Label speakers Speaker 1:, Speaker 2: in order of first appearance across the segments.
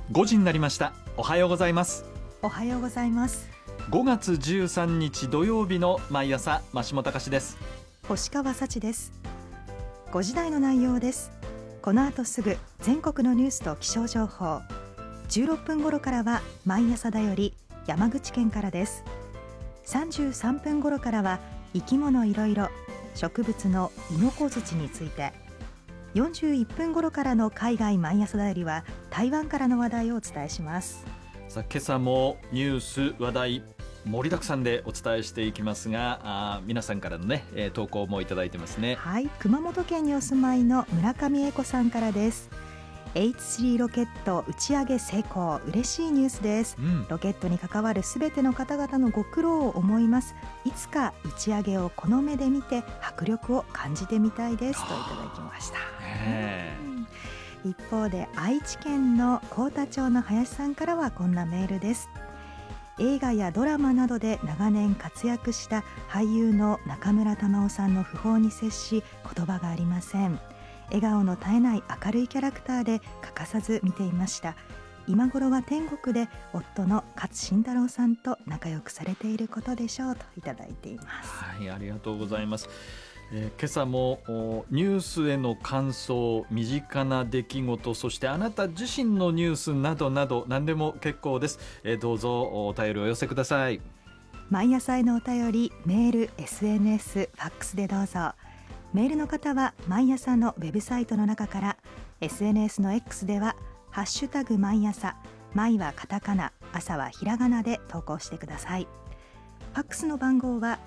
Speaker 1: 5時になりました。おはようございます。
Speaker 2: おはようございます。
Speaker 1: 5月13日土曜日の毎朝、増本隆です。
Speaker 2: 星川幸です。5時台の内容です。この後すぐ全国のニュースと気象情報、16分頃からは毎朝だより山口県からです。33分頃からは生き物いろいろ植物のイノコズチについて、41分頃からの海外毎朝だよりは台湾からの話題をお伝えします。
Speaker 1: さあ、今朝もニュース話題盛りだくさんでお伝えしていきますが、皆さんからのね、投稿もいただいてますね。
Speaker 2: はい、熊本県にお住まいの村上恵子さんからです。 H3 ロケット打ち上げ成功、嬉しいニュースです、ロケットに関わるすべての方々のご苦労を思います。いつか打ち上げをこの目で見て迫力を感じてみたいですといただきました。一方で愛知県の幸田町の林さんからはこんなメールです。映画やドラマなどで長年活躍した俳優の中村玉緒さんの訃報に接し、言葉がありません。笑顔の絶えない明るいキャラクターで欠かさず見ていました。今頃は天国で夫の勝新太郎さんと仲良くされていることでしょうといただいています。
Speaker 1: はい、ありがとうございます。今朝もニュースへの感想、身近な出来事、そしてあなた自身のニュースなどなど何でも結構です。どうぞお便りをお寄せください。
Speaker 2: 毎朝へのお便り、メール、SNS、ファックスでどうぞ。メールの方は毎朝のウェブサイトの中から、 SNS の X ではハッシュタグ毎朝、毎はカタカナ、朝はひらがなで投稿してください。ファックスの番号は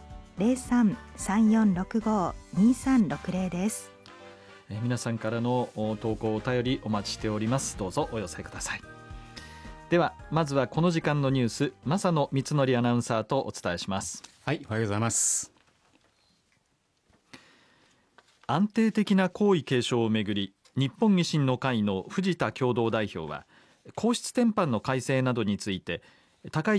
Speaker 2: 03-3465-2360 です。
Speaker 1: 皆さんからの投稿お便りお待ちしております。どうぞお寄せください。ではまずはこの時間のニュース、正野光則アナウンサーとお伝えします。
Speaker 3: はい、おはようございます。
Speaker 1: 安定的な皇位継承をめぐり、日本維新の会の藤田共同代表は皇室典範の改正などについて高市